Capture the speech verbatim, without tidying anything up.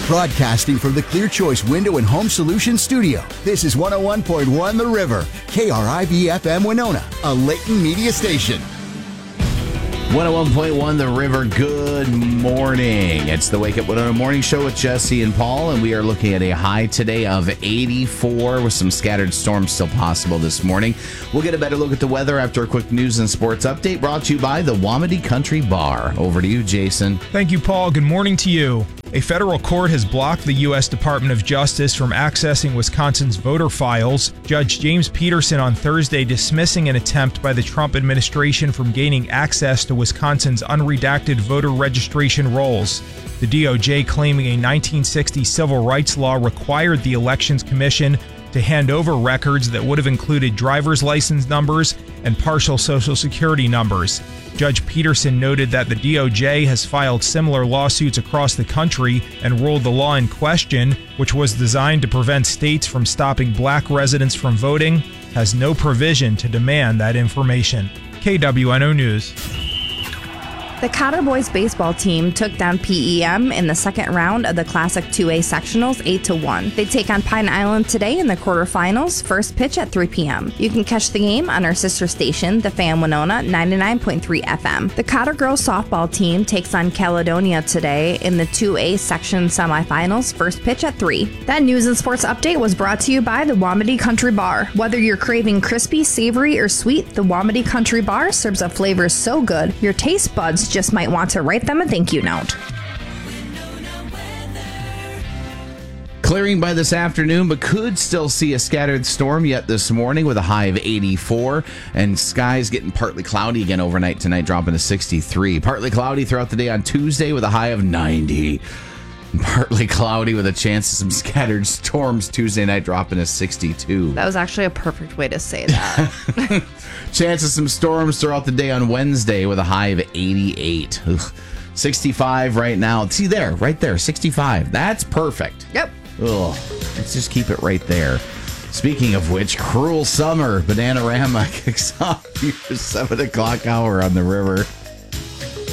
Broadcasting from the Clear Choice Window and Home Solutions Studio, this is one oh one point one The River, K R I V F M Winona, a Layton media station. one oh one point one The River, good morning. It's the Wake Up Winona Morning Show with Jesse and Paul, and we are looking at a high today of eighty-four with some scattered storms still possible this morning. We'll get a better look at the weather after a quick news and sports update brought to you by the Wamedy Country Bar. Over to you, Jason. Thank you, Paul. Good morning to you. A federal court has blocked the U S Department of Justice from accessing Wisconsin's voter files. Judge James Peterson on Thursday dismissing an attempt by the Trump administration from gaining access to Wisconsin's unredacted voter registration rolls. The D O J claiming a nineteen sixty civil rights law required the Elections Commission to hand over records that would have included driver's license numbers and partial Social Security numbers. Judge Peterson noted that the D O J has filed similar lawsuits across the country and ruled the law in question, which was designed to prevent states from stopping black residents from voting, has no provision to demand that information. K W N O News. The Cotter Boys baseball team took down P E M in the second round of the Classic two A sectionals eight to one. They take on Pine Island today in the quarterfinals, first pitch at three p.m. You can catch the game on our sister station, The Fan Winona, ninety-nine point three F M. The Cotter girls softball team takes on Caledonia today in the two A section semifinals, first pitch at three. That news and sports update was brought to you by the Wamedy Country Bar. Whether you're craving crispy, savory, or sweet, the Wamedy Country Bar serves up flavors so good, your taste buds just might want to write them a thank you note. Clearing by this afternoon, but could still see a scattered storm yet this morning with a high of eighty-four, and skies getting partly cloudy again overnight tonight, dropping to sixty-three. Partly cloudy throughout the day on Tuesday with a high of ninety. Partly cloudy with a chance of some scattered storms Tuesday night, dropping to sixty-two. That was actually a perfect way to say that. Chance of some storms throughout the day on Wednesday with a high of eighty-eight. Ugh. sixty-five right now. See there, right there, sixty-five. That's perfect. Yep. Ugh. Let's just keep it right there. Speaking of which, Cruel Summer, Bananarama kicks off your seven o'clock hour on the river.